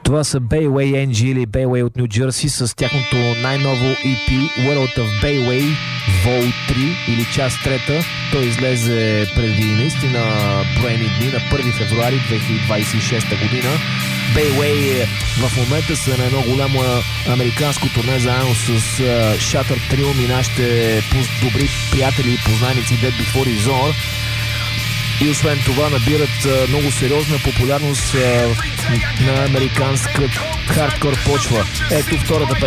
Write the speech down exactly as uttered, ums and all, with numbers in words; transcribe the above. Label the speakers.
Speaker 1: Това са Bayway N G или Bayway от Ню Джерси с тяхното най-ново И Пи World of Bayway Vol три или част трета. Той излезе преди наистина броени дни на първи февруари две хиляди двадесет и шеста година. Bayway в момента са на едно голямо американско турне заедно с uh, Shatter Trium и нашите добри приятели и познайници Dead Before Dishonor. И освен това набират uh, много сериозна популярност uh, на американска хардкор почва. Ето втората